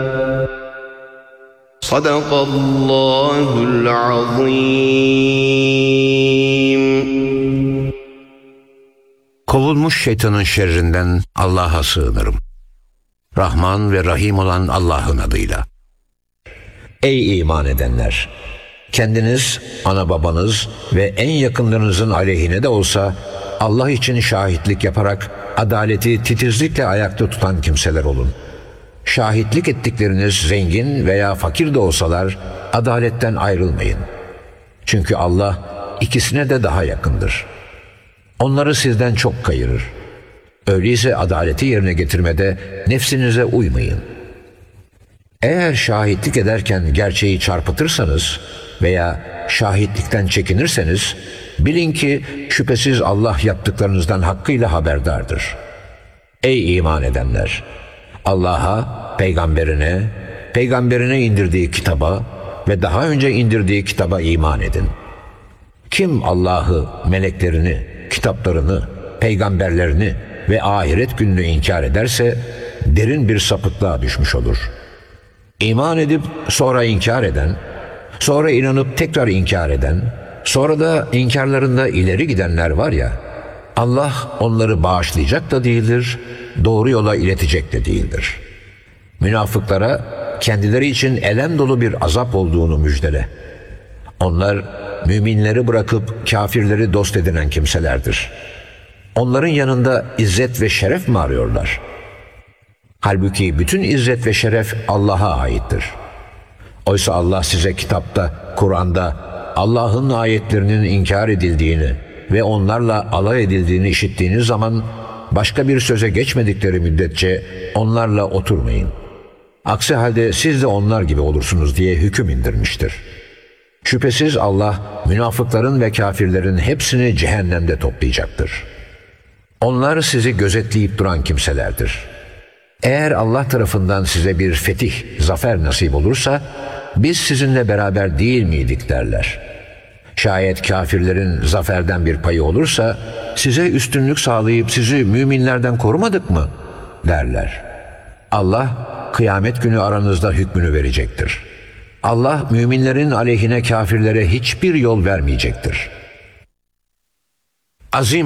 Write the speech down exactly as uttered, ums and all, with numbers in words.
Sadakallahul azim. Kovulmuş şeytanın şerrinden Allah'a sığınırım. Rahman ve Rahim olan Allah'ın adıyla. Ey iman edenler! Kendiniz, ana babanız ve en yakınlarınızın aleyhine de olsa Allah için şahitlik yaparak adaleti titizlikle ayakta tutan kimseler olun. Şahitlik ettikleriniz zengin veya fakir de olsalar adaletten ayrılmayın. Çünkü Allah ikisine de daha yakındır. Onları sizden çok kayırır. Öyleyse adaleti yerine getirmede nefsinize uymayın. Eğer şahitlik ederken gerçeği çarpıtırsanız veya şahitlikten çekinirseniz bilin ki şüphesiz Allah yaptıklarınızdan hakkıyla haberdardır. Ey iman edenler! Allah'a, peygamberine, peygamberine indirdiği kitaba ve daha önce indirdiği kitaba iman edin. Kim Allah'ı, meleklerini, kitaplarını, peygamberlerini ve ahiret gününü inkar ederse derin bir sapıklığa düşmüş olur. İman edip sonra inkar eden, sonra inanıp tekrar inkar eden, sonra da inkarlarında ileri gidenler var ya, Allah onları bağışlayacak da değildir, doğru yola iletecek de değildir. Münafıklara kendileri için elem dolu bir azap olduğunu müjdele. Onlar müminleri bırakıp kafirleri dost edinen kimselerdir. Onların yanında izzet ve şeref mi arıyorlar? Halbuki bütün izzet ve şeref Allah'a aittir. Oysa Allah size kitapta, Kur'an'da Allah'ın ayetlerinin inkar edildiğini ve onlarla alay edildiğini işittiğiniz zaman başka bir söze geçmedikleri müddetçe onlarla oturmayın. Aksi halde siz de onlar gibi olursunuz diye hüküm indirmiştir. Şüphesiz Allah münafıkların ve kafirlerin hepsini cehennemde toplayacaktır. Onlar sizi gözetleyip duran kimselerdir. Eğer Allah tarafından size bir fetih, zafer nasip olursa biz sizinle beraber değil miydik derler. Şayet kafirlerin zaferden bir payı olursa size üstünlük sağlayıp sizi müminlerden korumadık mı derler. Allah kıyamet günü aranızda hükmünü verecektir. Allah müminlerin aleyhine kafirlere hiçbir yol vermeyecektir. Azim